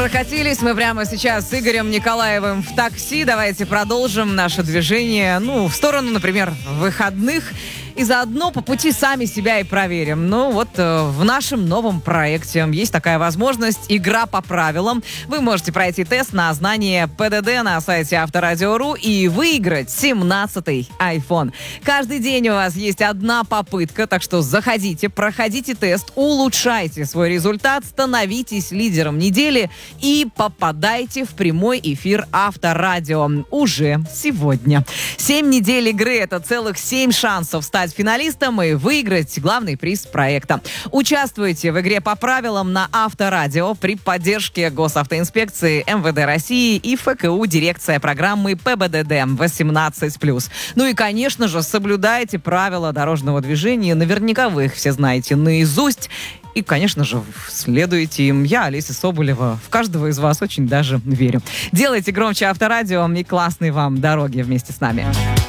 Прокатились мы прямо сейчас с Игорем Николаевым в такси. Давайте продолжим наше движение, в сторону, например, выходных. И заодно по пути сами себя и проверим. В нашем новом проекте есть такая возможность — игра по правилам. Вы можете пройти тест на знание ПДД на сайте Авторадио.ру и выиграть 17-й iPhone. Каждый день у вас есть одна попытка, так что заходите, проходите тест, улучшайте свой результат, становитесь лидером недели и попадайте в прямой эфир Авторадио уже сегодня. 7 недель игры — это целых 7 шансов стать финалистом и выиграть главный приз проекта. Участвуйте в игре по правилам на Авторадио при поддержке Госавтоинспекции, МВД России и ФКУ дирекция программы ПБДД 18+. И, конечно же, соблюдайте правила дорожного движения. Наверняка вы их все знаете наизусть. И, конечно же, следуйте им. Я, Олеся Соболева, в каждого из вас очень даже верю. Делайте громче Авторадио и классной вам дороги вместе с нами.